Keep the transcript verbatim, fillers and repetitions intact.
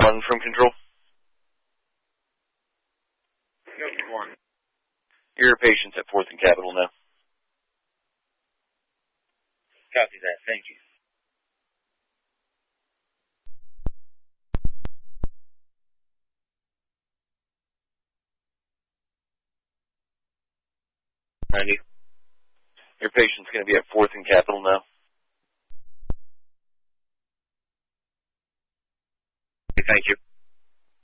one from Control. Yep, one. Your patient's at fourth and Capital now. Copy that. Thank you. ninety. Your patient's going to be at fourth and Capital now. Thank you.